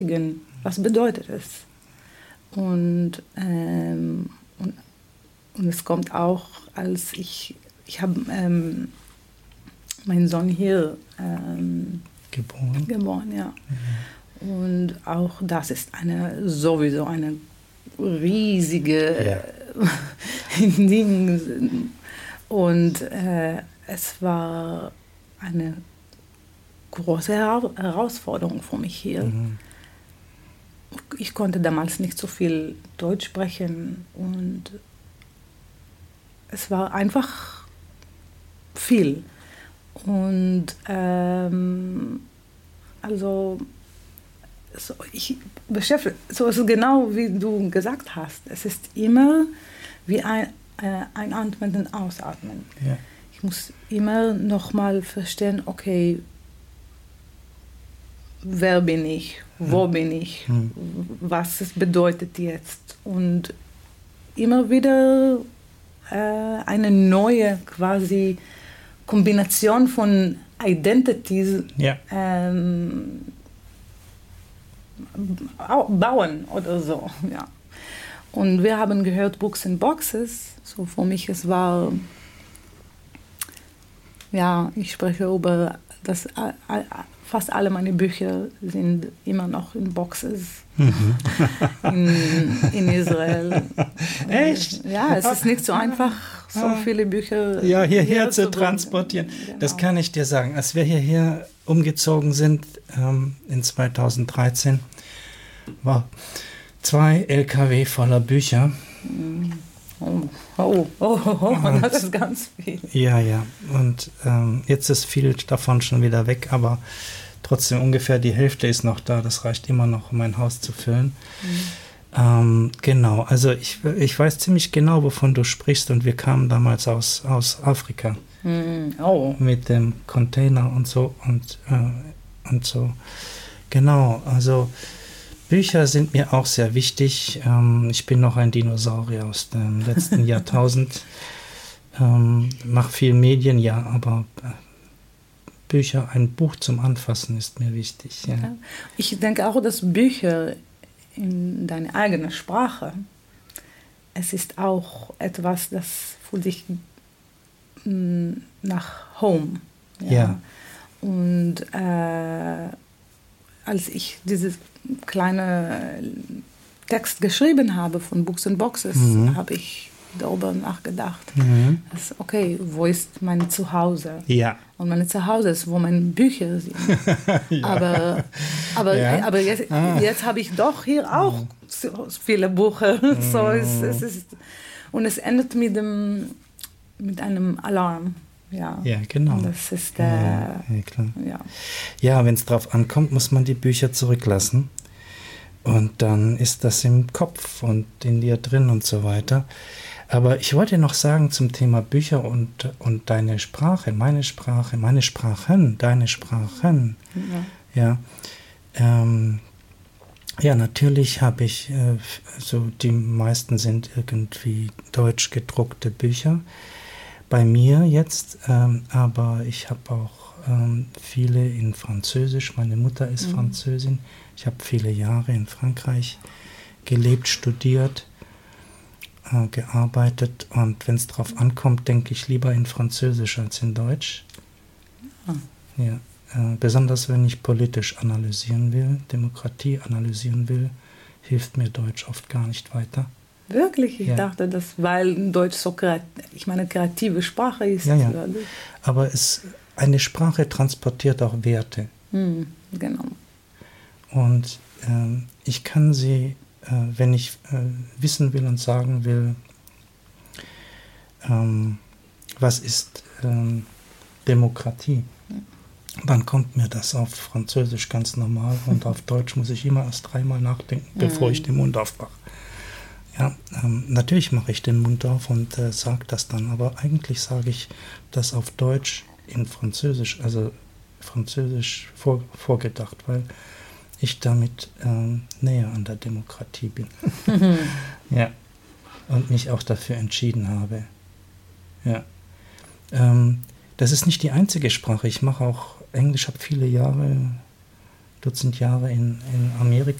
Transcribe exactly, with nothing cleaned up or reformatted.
Was bedeutet es? Und, ähm, und, und es kommt auch, als ich, ich habe ähm, meinen Sohn hier ähm, geboren. geboren, ja. Mhm. Und auch das ist eine sowieso eine riesige ja. Ding. Und äh, es war eine große Herausforderung für mich hier. Mhm. Ich konnte damals nicht so viel Deutsch sprechen und es war einfach viel. Und ähm, also so, ich beschäftige, so ist es genau wie du gesagt hast. Es ist immer wie ein äh, Einatmen und Ausatmen. Ja. Ich muss immer noch mal verstehen, okay, wer bin ich, wo hm. bin ich, hm. was es bedeutet jetzt. Und immer wieder äh, eine neue quasi Kombination von Identities ja. ähm, bauen oder so. Ja. Und wir haben gehört Books and Boxes. So für mich, es war, ja, ich spreche über das, fast alle meine Bücher sind immer noch in Boxes mhm. in, in Israel. Echt? Ja, es ist nicht so einfach, so viele Bücher ja, hierher hier zu transportieren. Genau. Das kann ich dir sagen. Als wir hierher umgezogen sind ähm, in zweitausenddreizehn, war zwei L K W voller Bücher. Oh, oh, oh, oh, oh das ist ganz viel. Ja, ja. Und ähm, jetzt ist viel davon schon wieder weg, aber trotzdem ungefähr die Hälfte ist noch da. Das reicht immer noch, um mein Haus zu füllen. Mhm. Ähm, genau, also ich, ich weiß ziemlich genau, wovon du sprichst. Und wir kamen damals aus, aus Afrika. Mhm. Oh. Mit dem Container und so und, äh, und so. Genau, also Bücher sind mir auch sehr wichtig. Ähm, ich bin noch ein Dinosaurier aus dem letzten Jahrtausend. Ähm, mache viel Medien, ja, aber äh, Bücher, ein Buch zum Anfassen ist mir wichtig. Ja. Ja. Ich denke auch, dass Bücher in deiner eigenen Sprache, es ist auch etwas, das fühlt sich mh, nach Home. Ja. ja. Und äh, als ich dieses kleine Text geschrieben habe von Books and Boxes, mhm. habe ich darüber nachgedacht. Mhm. Dass, okay, wo ist mein Zuhause? Ja. Und mein Zuhause ist, wo meine Bücher sind. ja. Aber, aber, ja. aber jetzt, ah. jetzt habe ich doch hier auch so viele Bücher. Mhm. So es, es ist, und es endet mit, dem, mit einem Alarm. Ja, ja, genau. Und das ist der. Ja, ja, klar. Ja, ja wenn es drauf ankommt, muss man die Bücher zurücklassen. Und dann ist das im Kopf und in dir drin und so weiter. Aber ich wollte noch sagen zum Thema Bücher und, und deine Sprache, meine Sprache, meine Sprachen, deine Sprachen. Ja, ja, ähm, ja natürlich habe ich, äh, so die meisten sind irgendwie deutsch gedruckte Bücher. Bei mir jetzt, ähm, aber ich habe auch ähm, viele in Französisch. Meine Mutter ist mhm. Französin. Ich habe viele Jahre in Frankreich gelebt, studiert, äh, gearbeitet. Und wenn es drauf ankommt, denke ich lieber in Französisch als in Deutsch. Mhm. Ja, äh, besonders wenn ich politisch analysieren will, Demokratie analysieren will, hilft mir Deutsch oft gar nicht weiter. Wirklich? Ich ja. dachte, dass, weil Deutsch so kreativ, ich meine, kreative Sprache ist. Ja, ja. Aber es, eine Sprache transportiert auch Werte. Hm, genau. Und ähm, ich kann sie, äh, wenn ich äh, wissen will und sagen will, ähm, was ist ähm, Demokratie, hm. dann kommt mir das auf Französisch ganz normal und auf Deutsch muss ich immer erst dreimal nachdenken, hm. bevor ich den Mund aufmache. Ja, ähm, natürlich mache ich den Mund auf und äh, sage das dann, aber eigentlich sage ich das auf Deutsch in Französisch, also Französisch vor, vorgedacht, weil ich damit ähm, näher an der Demokratie bin. Mhm. Ja, und mich auch dafür entschieden habe. Ja, ähm, das ist nicht die einzige Sprache. Ich mache auch Englisch, habe viele Jahre Dutzend Jahre in, in Amerika